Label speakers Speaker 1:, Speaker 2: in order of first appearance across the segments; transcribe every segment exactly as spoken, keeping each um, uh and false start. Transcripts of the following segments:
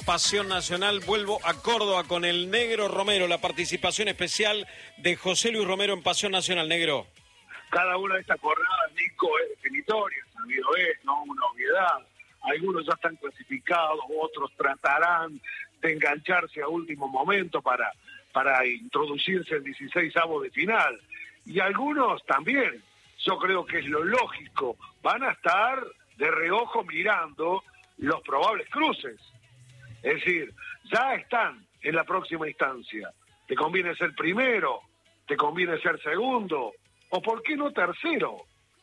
Speaker 1: Pasión Nacional. Vuelvo a Córdoba con el Negro Romero, la participación especial de José Luis Romero en Pasión Nacional. Negro.
Speaker 2: Cada una de estas jornadas, Nico, es definitoria, sabido es, no una obviedad. Algunos ya están clasificados, otros tratarán de engancharse a último momento para, para introducirse en dieciseisavos de final. Y algunos también, yo creo que es lo lógico, van a estar de reojo mirando los probables cruces. Es decir, ya están en la próxima instancia. ¿Te conviene ser primero? ¿Te conviene ser segundo? ¿O por qué no tercero?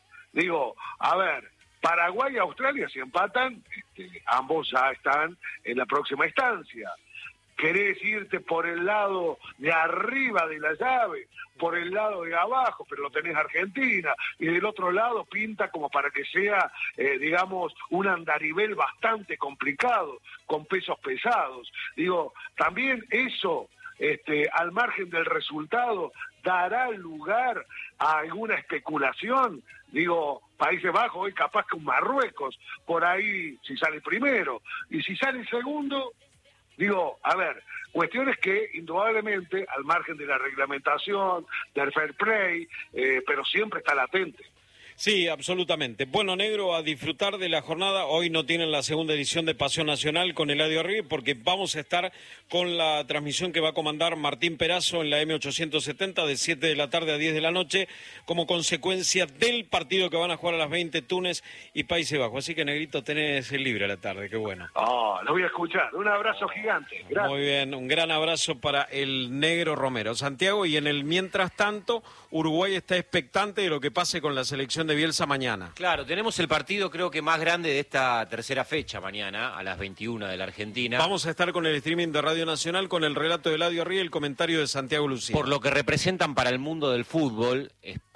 Speaker 2: Digo, a ver, Paraguay y Australia si empatan, este, ambos ya están en la próxima instancia. Querés irte por el lado de arriba de la llave, por el lado de abajo, pero lo tenés Argentina, y del otro lado pinta como para que sea, eh, digamos, un andarivel bastante complicado, con pesos pesados. Digo, también eso, este, al margen del resultado, dará lugar a alguna especulación. Digo, Países Bajos, hoy capaz que un Marruecos, por ahí si sale primero, y si sale segundo. Digo, a ver, cuestiones que indudablemente, al margen de la reglamentación, del fair play, eh, pero siempre está latente.
Speaker 1: Sí, absolutamente. Bueno, Negro, a disfrutar de la jornada. Hoy no tienen la segunda edición de Pasión Nacional con Eladio Arribe porque vamos a estar con la transmisión que va a comandar Martín Perazo en la eme ochocientos setenta de siete de la tarde a diez de la noche como consecuencia del partido que van a jugar a las veinte Túnez y Países Bajos. Así que, Negrito, tenés el libre a la tarde, qué bueno.
Speaker 2: Oh, lo voy a escuchar. Un abrazo gigante. Gracias.
Speaker 1: Muy bien, un gran abrazo para el Negro Romero. Santiago, y en el mientras tanto, Uruguay está expectante de lo que pase con la selección de Bielsa mañana.
Speaker 3: Claro, tenemos el partido creo que más grande de esta tercera fecha mañana, a las veintiuna de la Argentina.
Speaker 1: Vamos a estar con el streaming de Radio Nacional, con el relato de Eladio Arriba y el comentario de Santiago Lucía.
Speaker 3: Por lo que representan para el mundo del fútbol,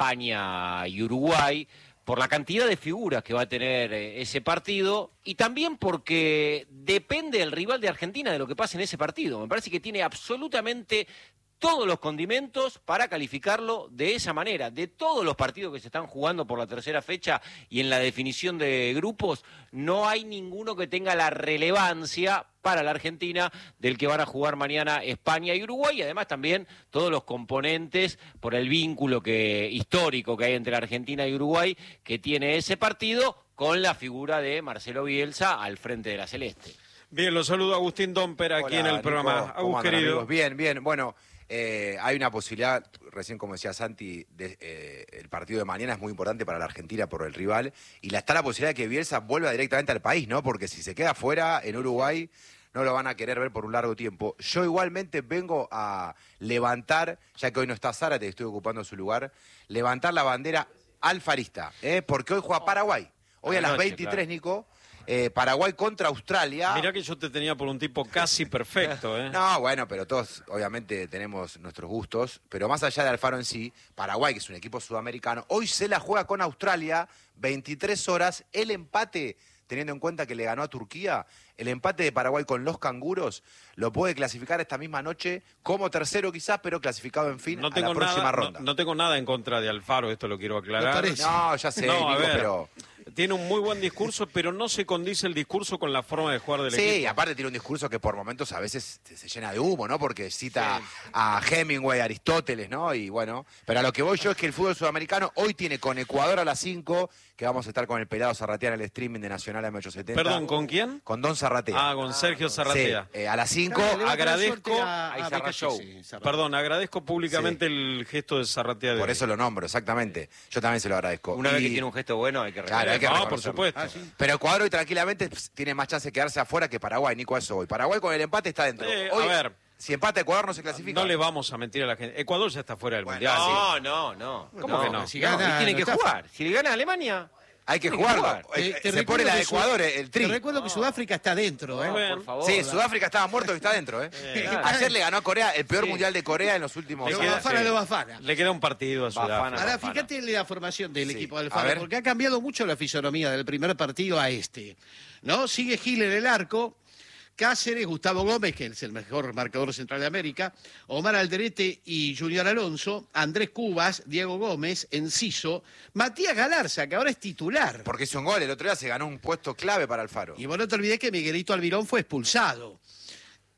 Speaker 3: España y Uruguay, por la cantidad de figuras que va a tener ese partido y también porque depende el rival de Argentina de lo que pase en ese partido. Me parece que tiene absolutamente todos los condimentos para calificarlo de esa manera. De todos los partidos que se están jugando por la tercera fecha y en la definición de grupos, no hay ninguno que tenga la relevancia para la Argentina del que van a jugar mañana España y Uruguay, y además también todos los componentes por el vínculo que histórico que hay entre Argentina y Uruguay que tiene ese partido con la figura de Marcelo Bielsa al frente de la Celeste.
Speaker 1: Bien, los saludo Agustín Domper aquí Hola, en el Nico, programa. Agus, querido. Amigos?
Speaker 4: Bien, bien, bueno... Eh, hay una posibilidad, recién como decía Santi, de, eh, el partido de mañana es muy importante para la Argentina por el rival, y la, está la posibilidad de que Bielsa vuelva directamente al país, ¿no? Porque si se queda fuera en Uruguay no lo van a querer ver por un largo tiempo. Yo igualmente vengo a levantar, ya que hoy no está Zárate, estoy ocupando su lugar, levantar la bandera alfarista, ¿eh? Porque hoy juega Paraguay. Hoy a, a las noche, veintitrés, claro. Nico. Eh, Paraguay contra Australia.
Speaker 1: Mirá que yo te tenía por un tipo casi perfecto, ¿eh?
Speaker 4: No, bueno, pero todos obviamente tenemos nuestros gustos, pero más allá de Alfaro en sí, Paraguay, que es un equipo sudamericano, hoy se la juega con Australia, veintitrés horas, el empate, teniendo en cuenta que le ganó a Turquía, el empate de Paraguay con los canguros lo puede clasificar esta misma noche como tercero quizás, pero clasificado en fin
Speaker 1: no
Speaker 4: a la próxima
Speaker 1: nada,
Speaker 4: ronda.
Speaker 1: No, no tengo nada en contra de Alfaro, esto lo quiero aclarar.
Speaker 4: No, ya sé,
Speaker 1: no,
Speaker 4: Nico,
Speaker 1: a ver,
Speaker 4: pero...
Speaker 1: Tiene un muy buen discurso, pero no se condice el discurso con la forma de jugar del
Speaker 4: sí,
Speaker 1: equipo.
Speaker 4: Sí, aparte tiene un discurso que por momentos a veces se, se llena de humo, ¿no? Porque cita sí. a Hemingway, a Aristóteles, ¿no? Y bueno, pero a lo que voy yo es que el fútbol sudamericano hoy tiene con Ecuador a las cinco, que vamos a estar con el pelado Zarratea en el streaming de Nacional eme ochocientos setenta.
Speaker 1: Perdón, ¿con quién?
Speaker 4: Con Don Zarratea.
Speaker 1: Ah, con Sergio Zarratea.
Speaker 4: Sí, eh, a las cinco.
Speaker 1: Claro, agradezco,
Speaker 3: a, a Zarra Show.
Speaker 1: Sí, perdón, agradezco públicamente sí. el gesto de Zarratea. De
Speaker 4: por eso lo nombro, exactamente. Yo también se lo agradezco.
Speaker 3: Una
Speaker 4: y...
Speaker 3: vez que tiene un gesto bueno hay que
Speaker 4: claro, hay que
Speaker 1: no, por supuesto.
Speaker 4: Ah, ¿sí? Pero Ecuador hoy tranquilamente pues, tiene más chance de quedarse afuera que Paraguay, Nico, eso hoy. Paraguay con el empate está dentro.
Speaker 1: Eh,
Speaker 4: hoy,
Speaker 1: a ver.
Speaker 4: Si empata Ecuador no se clasifica.
Speaker 1: No le vamos a mentir a la gente. Ecuador ya está fuera del
Speaker 3: bueno,
Speaker 1: Mundial.
Speaker 3: No,
Speaker 1: sí.
Speaker 3: no, no.
Speaker 1: ¿Cómo
Speaker 3: no,
Speaker 1: que no?
Speaker 3: Si gana, no, tiene que jugar. Si le gana a Alemania...
Speaker 4: Hay que jugarlo.
Speaker 3: Jugar.
Speaker 4: Eh, te se pone la de Ecuador,
Speaker 5: Su...
Speaker 4: el tri.
Speaker 5: Te recuerdo que Sudáfrica está dentro, ¿eh?
Speaker 3: No, por favor.
Speaker 4: Sí, Sudáfrica estaba muerto y está dentro, ¿eh? eh claro. Ayer le ganó a Corea, el peor sí. mundial de Corea en los últimos
Speaker 5: años.
Speaker 4: años.
Speaker 5: Bafana,
Speaker 1: sí.
Speaker 5: lo Bafana.
Speaker 1: Le queda un partido a Sudáfrica.
Speaker 5: Ahora, fíjate en la formación del sí. equipo del
Speaker 4: Alfaro,
Speaker 5: Alfaro, porque ha cambiado mucho la fisonomía del primer partido a este. ¿No? Sigue Gil en el arco. Cáceres, Gustavo Gómez, que es el mejor marcador central de América, Omar Alderete y Junior Alonso, Andrés Cubas, Diego Gómez, Enciso, Matías Galarza, que ahora es titular.
Speaker 4: Porque hizo un gol, el otro día se ganó un puesto clave para Alfaro.
Speaker 5: Y vos no te olvidés que Miguelito Almirón fue expulsado.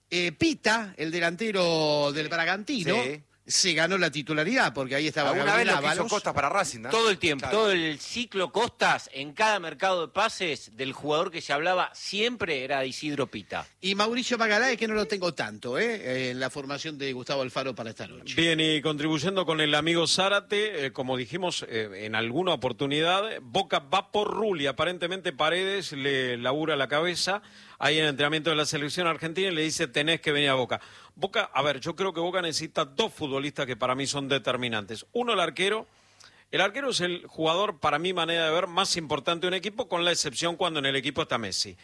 Speaker 5: Eh, Pita, el delantero del Bragantino,
Speaker 4: Sí.
Speaker 5: se ganó la titularidad, porque ahí estaba
Speaker 4: Alguna vez
Speaker 5: Gabriel
Speaker 4: lo que hizo
Speaker 5: Ábalos.
Speaker 4: Costas para Racing, ¿no?
Speaker 3: Todo el tiempo,
Speaker 4: Claro.
Speaker 3: todo el ciclo Costas, en cada mercado de pases, del jugador que se hablaba siempre era Isidro Pita.
Speaker 5: Y Mauricio Magaláes, que no lo tengo tanto, ¿eh? en la formación de Gustavo Alfaro para esta noche.
Speaker 1: Bien, y contribuyendo con el amigo Zárate, eh, como dijimos eh, en alguna oportunidad, Boca va por Rulli. Aparentemente Paredes le labura la cabeza ahí en el entrenamiento de la selección argentina y le dice tenés que venir a Boca. Boca, a ver, yo creo que Boca necesita dos futbolistas que para mí son determinantes. Uno, el arquero. El arquero es el jugador, para mi manera de ver, más importante de un equipo, con la excepción cuando en el equipo está Messi.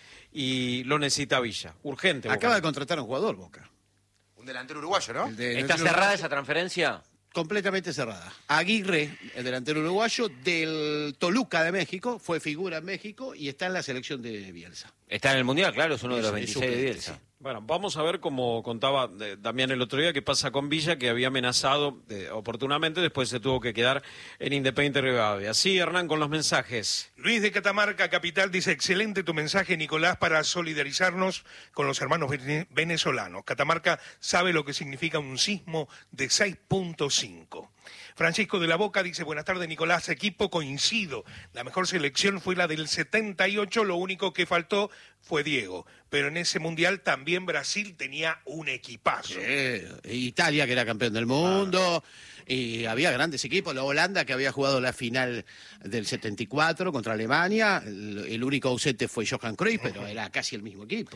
Speaker 1: Y lo necesita Villa. Urgente. Boca.
Speaker 5: Acaba de contratar a un jugador, Boca.
Speaker 4: Un delantero uruguayo, ¿no?
Speaker 5: El de-
Speaker 3: ¿Está
Speaker 5: el
Speaker 3: cerrada
Speaker 5: uruguayo,
Speaker 3: esa transferencia?
Speaker 5: completamente cerrada. Aguirre, el delantero uruguayo del Toluca de México, fue figura en México y está en la selección de Bielsa.
Speaker 3: Está en el Mundial, claro, es uno de
Speaker 5: Es-
Speaker 3: los
Speaker 5: es
Speaker 3: veintiséis de
Speaker 5: suplente,
Speaker 3: Bielsa.
Speaker 5: sí.
Speaker 1: Bueno, vamos a ver, como contaba eh, Damián el otro día, qué pasa con Villa, que había amenazado eh, oportunamente, después se tuvo que quedar en Independiente Rivadavia. Sí, Hernán, con los mensajes.
Speaker 6: Luis de Catamarca, capital, dice, excelente tu mensaje, Nicolás, para solidarizarnos con los hermanos vene- venezolanos. Catamarca sabe lo que significa un sismo de seis punto cinco. Francisco de la Boca dice, buenas tardes, Nicolás, equipo, coincido. La mejor selección fue la del setenta y ocho, lo único que faltó fue Diego. Pero en ese mundial también Brasil tenía un equipazo.
Speaker 5: Eh, Italia, que era campeón del mundo, y había grandes equipos. La Holanda, que había jugado la final del setenta y cuatro contra Alemania. El, el único ausente fue Johan Cruyff, pero era casi el mismo equipo.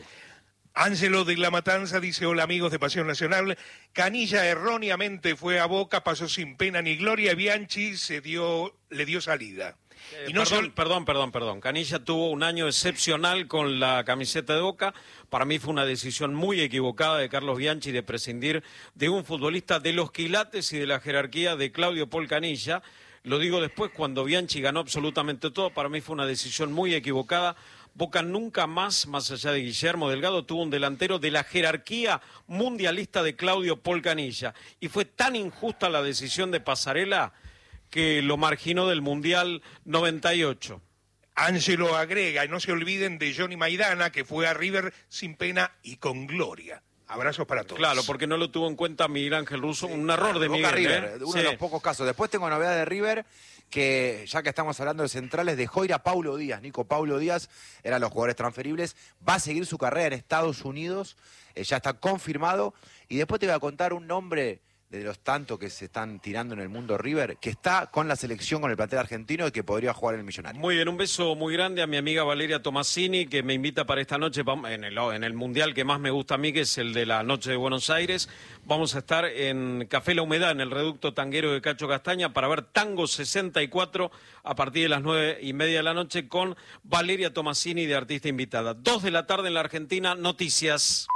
Speaker 6: Ángelo de la Matanza dice, hola amigos de Pasión Nacional, Canilla erróneamente fue a Boca, pasó sin pena ni gloria, y Bianchi se dio, le dio salida.
Speaker 1: Eh,
Speaker 6: Y no
Speaker 1: perdón,
Speaker 6: sol-
Speaker 1: perdón, perdón, perdón. Canilla tuvo un año excepcional con la camiseta de Boca. Para mí fue una decisión muy equivocada de Carlos Bianchi de prescindir de un futbolista de los quilates y de la jerarquía de Claudio Paul Canilla. Lo digo después, cuando Bianchi ganó absolutamente todo, para mí fue una decisión muy equivocada. Boca nunca más, más allá de Guillermo Delgado, tuvo un delantero de la jerarquía mundialista de Claudio Paul Canilla. Y fue tan injusta la decisión de Pasarela que lo marginó del Mundial noventa y ocho.
Speaker 6: Ángelo agrega, y no se olviden de Johnny Maidana, que fue a River sin pena y con gloria. Abrazos para todos.
Speaker 1: Claro, porque no lo tuvo en cuenta Miguel Ángel Russo, un error de
Speaker 4: Boca
Speaker 1: Miguel.
Speaker 4: River,
Speaker 1: ¿eh?
Speaker 4: uno
Speaker 1: Sí.
Speaker 4: de los pocos casos. Después tengo novedad de River, que ya que estamos hablando de centrales, dejó ir a Paulo Díaz. Nico Paulo Díaz eran los jugadores transferibles. Va a seguir su carrera en Estados Unidos, eh, ya está confirmado. Y después te voy a contar un nombre de los tantos que se están tirando en el mundo River, que está con la selección, con el plantel argentino y que podría jugar en el Millonario.
Speaker 1: Muy bien, un beso muy grande a mi amiga Valeria Tomasini, que me invita para esta noche vamos- en el, en el mundial que más me gusta a mí, que es el de la noche de Buenos Aires. Vamos a estar en Café La Humedad, en el reducto tanguero de Cacho Castaña, para ver Tango sesenta y cuatro a partir de las nueve y media de la noche con Valeria Tomasini de artista invitada. Dos de la tarde en la Argentina, noticias.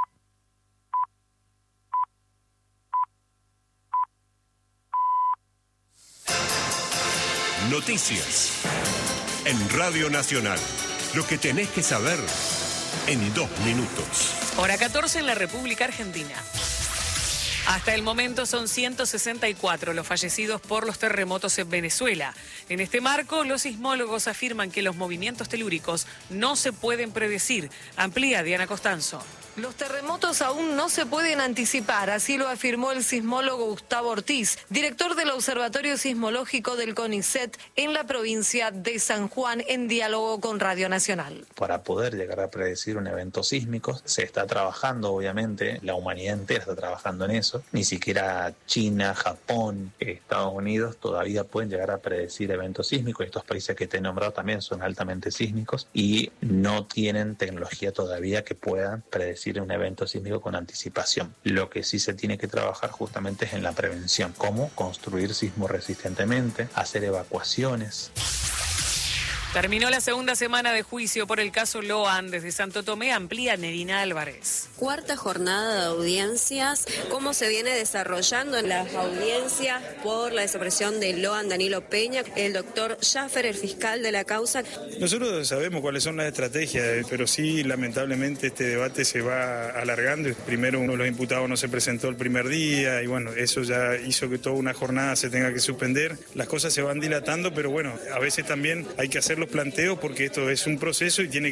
Speaker 7: Noticias. En Radio Nacional. Lo que tenés que saber en dos minutos.
Speaker 8: Hora catorce en la República Argentina. Hasta el momento son ciento sesenta y cuatro los fallecidos por los terremotos en Venezuela. En este marco, los sismólogos afirman que los movimientos telúricos no se pueden predecir. Amplía Diana Costanzo.
Speaker 9: Los terremotos aún no se pueden anticipar, así lo afirmó el sismólogo Gustavo Ortiz, director del Observatorio Sismológico del CONICET en la provincia de San Juan, en diálogo con Radio Nacional.
Speaker 10: Para poder llegar a predecir un evento sísmico, se está trabajando, obviamente, la humanidad entera está trabajando en eso. Ni siquiera China, Japón, Estados Unidos todavía pueden llegar a predecir eventos sísmicos. Estos países que te he nombrado también son altamente sísmicos y no tienen tecnología todavía que puedan predecir un evento sísmico con anticipación. Lo que sí se tiene que trabajar justamente es en la prevención, cómo construir sismo resistentemente, hacer evacuaciones.
Speaker 8: Terminó la segunda semana de juicio por el caso Loan. Desde Santo Tomé amplía Nerina Álvarez.
Speaker 11: Cuarta jornada de audiencias. ¿Cómo se viene desarrollando en las audiencias por la desaparición de Loan Danilo Peña? El doctor Schaffer, el fiscal de la causa.
Speaker 12: Nosotros sabemos cuáles son las estrategias, pero sí, lamentablemente, este debate se va alargando. Primero, uno de los imputados no se presentó el primer día y bueno, eso ya hizo que toda una jornada se tenga que suspender. Las cosas se van dilatando, pero bueno, a veces también hay que hacer los planteos porque esto es un proceso y tiene